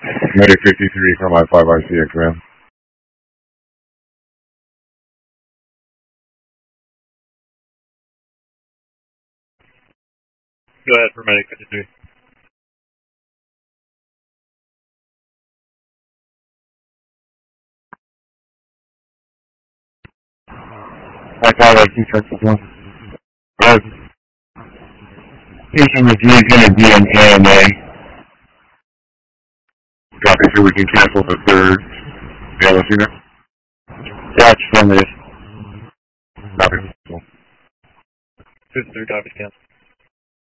Medic 53 from I-5RCX, man. Go ahead for Medic 53. I-5RCX 1. Station review is going to be an AMA. Copy, so we can cancel the third. Yeah, let's see that. That's affirmative. Copy. Cool. 53 copies cancel.